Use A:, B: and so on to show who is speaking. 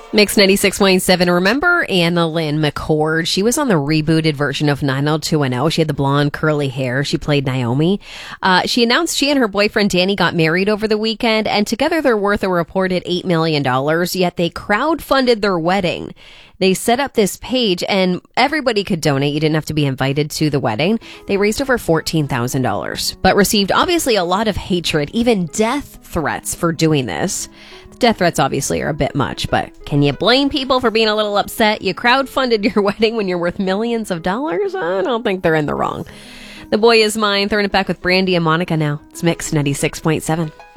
A: Mix 96.7. Remember Anna Lynn McCord? She was on the rebooted version of 90210. She had the blonde curly hair. She played Naomi. She announced she and her boyfriend Danny got married over the weekend, and together they're worth a reported $8 million, yet they crowdfunded their wedding. They set up this page and everybody could donate. You didn't have to be invited to the wedding. They raised over $14,000, but received obviously a lot of hatred, even death threats for doing this. Death threats obviously are a bit much, but can you blame people for being a little upset? You crowdfunded your wedding when you're worth millions of dollars? I don't think they're in the wrong. The Boy Is Mine, throwing it back with Brandy and Monica now. It's Mix 96.7.